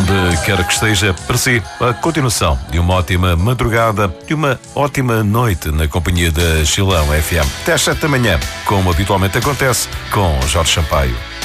onde quer que esteja, para si, a continuação de uma ótima madrugada e uma ótima noite na companhia da Chilão FM. Até às 7 da manhã, como habitualmente acontece, com Jorge Sampaio.